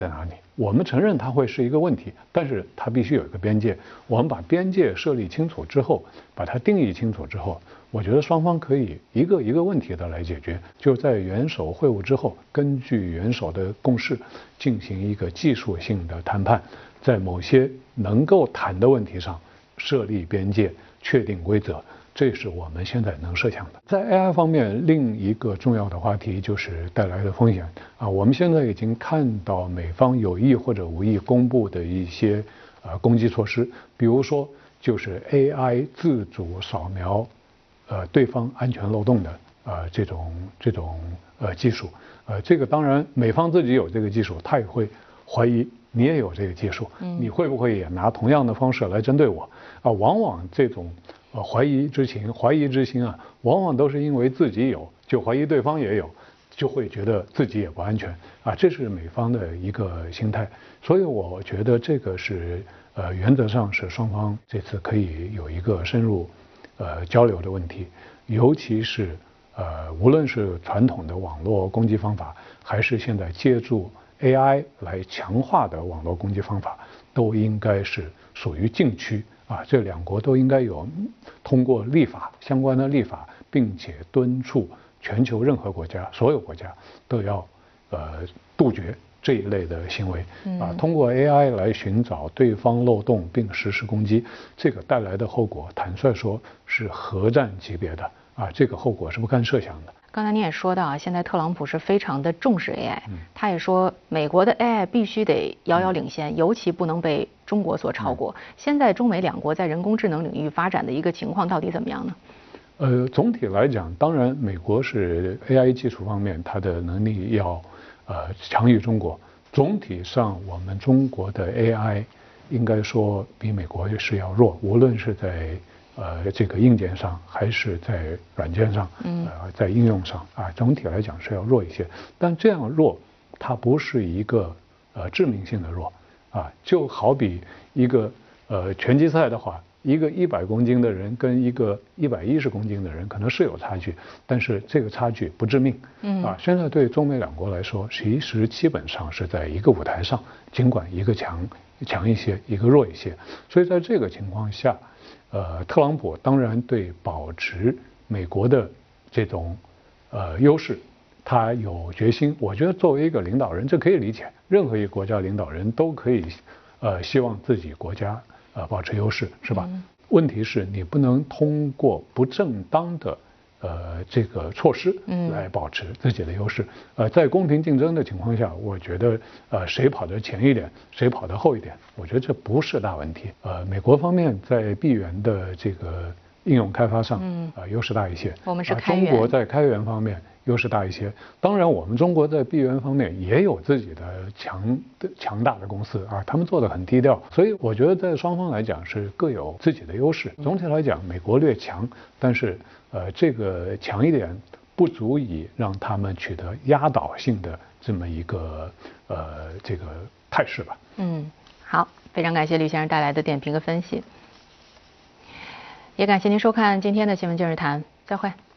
在哪里？我们承认它会是一个问题，但是它必须有一个边界。我们把边界设立清楚之后，把它定义清楚之后，我觉得双方可以一个一个问题的来解决。就在元首会晤之后，根据元首的共识进行一个技术性的谈判，在某些能够谈的问题上设立边界，确定规则。这是我们现在能设想的。在 AI 方面，另一个重要的话题就是带来的风险啊。我们现在已经看到美方有意或者无意公布的一些攻击措施，比如说就是 AI 自主扫描对方安全漏洞的这种技术。这个当然美方自己有这个技术，他也会怀疑你也有这个技术，你会不会也拿同样的方式来针对我啊？往往这种怀疑之心啊，往往都是因为自己有，就怀疑对方也有，就会觉得自己也不安全啊，这是美方的一个心态。所以我觉得这个是原则上是双方这次可以有一个深入交流的问题，尤其是无论是传统的网络攻击方法，还是现在借助 AI 来强化的网络攻击方法，都应该是属于禁区啊。这两国都应该有通过立法相关的立法，并且敦促全球任何国家，所有国家都要杜绝这一类的行为啊。通过 AI 来寻找对方漏洞并实施攻击，这个带来的后果，坦率说是核战级别的啊，这个后果是不堪设想的。 刚才你也说到啊，现在特朗普是非常的重视 AI，他也说美国的 AI 必须得遥遥领先，尤其不能被中国所超过。现在中美两国在人工智能领域发展的一个情况到底怎么样呢？ 总体来讲，当然美国是 AI 技术方面它的能力要强于中国。总体上，我们中国的 AI 应该说比美国是要弱，无论是在这个硬件上，还是在软件上，在应用上啊，总体来讲是要弱一些。但这样弱，它不是一个致命性的弱啊，就好比一个拳击赛的话，一个100公斤的人跟一个110公斤的人可能是有差距，但是这个差距不致命。啊，现在对中美两国来说，其实基本上是在一个舞台上，尽管一个强一些，一个弱一些，所以在这个情况下，特朗普当然对保持美国的这种优势，他有决心。我觉得作为一个领导人，这可以理解，任何一个国家领导人都可以希望自己国家保持优势，是吧？问题是你不能通过不正当的这个措施来保持自己的优势。在公平竞争的情况下，我觉得谁跑得前一点，谁跑得后一点，我觉得这不是大问题。美国方面在闭源的这个应用开发上，优势大一些。 我们是开源。 中国在开源方面优势大一些。当然，我们中国在闭源方面也有自己的强大的公司啊，他们做得很低调。所以我觉得在双方来讲是各有自己的优势。总体来讲，美国略强，但是这个强一点不足以让他们取得压倒性的这么一个这个态势吧。 好，非常感谢吕先生带来的点评和分析，也感谢您收看今天的新闻今日谈，再会。